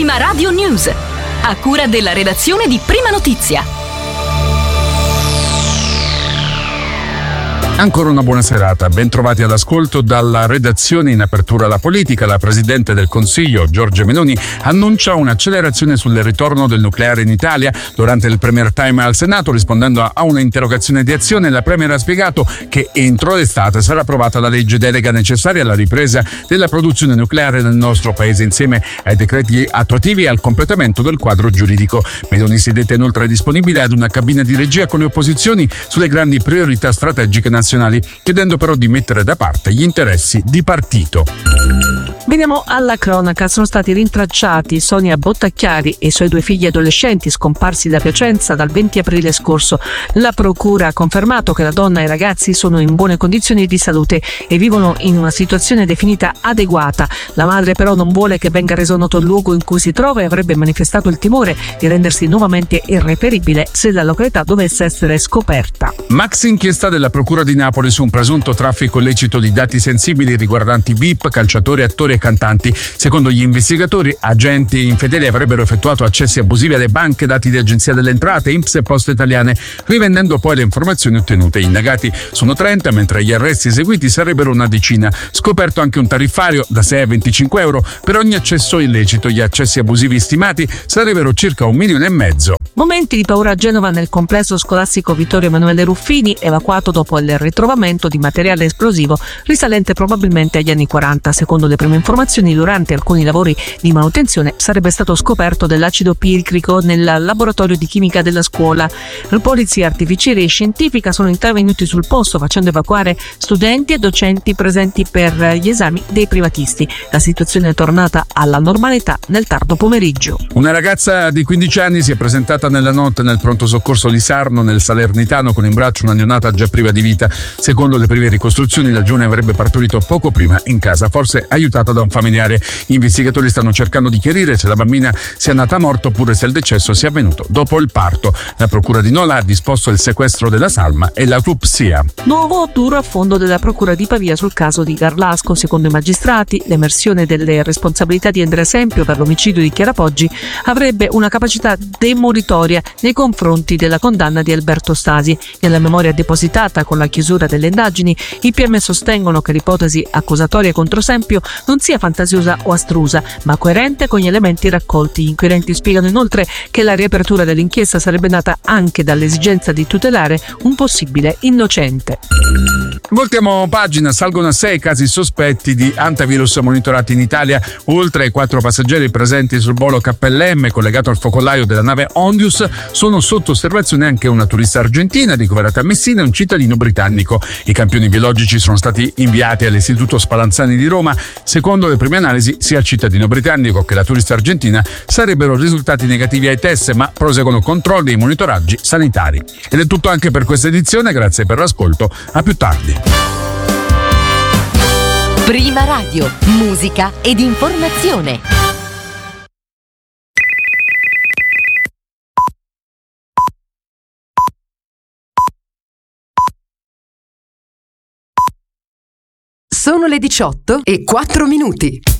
Prima Radio News, a cura della redazione di Prima Notizia. Ancora una buona serata, ben trovati all'ascolto dalla redazione. In apertura alla politica, la Presidente del Consiglio, Giorgia Meloni, annuncia un'accelerazione sul ritorno del nucleare in Italia. Durante il Premier Time al Senato, rispondendo a una interrogazione di Azione, la Premier ha spiegato che entro l'estate sarà approvata la legge delega necessaria alla ripresa della produzione nucleare nel nostro Paese, insieme ai decreti attuativi e al completamento del quadro giuridico. Meloni si è detta inoltre disponibile ad una cabina di regia con le opposizioni sulle grandi priorità strategiche nazionali, chiedendo però di mettere da parte gli interessi di partito. Veniamo alla cronaca. Sono stati rintracciati Sonia Bottacchiari e i suoi 2 figli adolescenti scomparsi da Piacenza dal 20 aprile scorso. La procura ha confermato che la donna e i ragazzi sono in buone condizioni di salute e vivono in una situazione definita adeguata. La madre però non vuole che venga reso noto il luogo in cui si trova e avrebbe manifestato il timore di rendersi nuovamente irreperibile se la località dovesse essere scoperta. Max inchiesta della procura di Napoli su un presunto traffico illecito di dati sensibili riguardanti VIP, calciatori, attori e cantanti. Secondo gli investigatori, agenti infedeli avrebbero effettuato accessi abusivi alle banche, dati di Agenzia delle Entrate, INPS e Poste Italiane, rivendendo poi le informazioni ottenute. Gli indagati sono 30, mentre gli arresti eseguiti sarebbero una decina. Scoperto anche un tariffario da 6 a 25 euro per ogni accesso illecito. Gli accessi abusivi stimati sarebbero circa 1,5 milioni. Momenti di paura a Genova nel complesso scolastico Vittorio Emanuele Ruffini, evacuato dopo il ritrovamento di materiale esplosivo risalente probabilmente agli anni 40. Secondo le prime informazioni, durante alcuni lavori di manutenzione sarebbe stato scoperto dell'acido picrico nel laboratorio di chimica della scuola. La polizia artificiere e scientifica sono intervenuti sul posto, facendo evacuare studenti e docenti presenti per gli esami dei privatisti. La situazione è tornata alla normalità nel tardo pomeriggio. Una ragazza di 15 anni si è presentata nella notte nel pronto soccorso di Sarno, nel Salernitano, con in braccio una neonata già priva di vita. Secondo le prime ricostruzioni, la giovane avrebbe partorito poco prima in casa, forse aiutata da un familiare. Gli investigatori stanno cercando di chiarire se la bambina sia nata morta oppure se il decesso sia avvenuto dopo il parto. La procura di Nola ha disposto il sequestro della salma e l'autopsia. Nuovo duro affondo della procura di Pavia sul caso di Garlasco. Secondo i magistrati, l'emersione delle responsabilità di Andrea Sempio per l'omicidio di Chiara Poggi avrebbe una capacità demolitoria nei confronti della condanna di Alberto Stasi. Nella memoria depositata con la chiusura delle indagini, i PM sostengono che l'ipotesi accusatoria contro Sempio non sia fantasiosa o astrusa, ma coerente con gli elementi raccolti. Gli inquirenti spiegano inoltre che la riapertura dell'inchiesta sarebbe nata anche dall'esigenza di tutelare un possibile innocente. Voltiamo pagina. Salgono a 6 casi sospetti di antivirus monitorati in Italia. Oltre ai 4 passeggeri presenti sul volo KLM collegato al focolaio della nave Ondius, sono sotto osservazione anche una turista argentina ricoverata a Messina e un cittadino britannico. I campioni biologici sono stati inviati all'Istituto Spallanzani di Roma. Secondo le prime analisi, sia il cittadino britannico che la turista argentina sarebbero risultati negativi ai test, ma proseguono controlli e monitoraggi sanitari. Ed è tutto anche per questa edizione. Grazie per l'ascolto. A più tardi. Prima Radio, musica ed informazione. Sono le 18:04.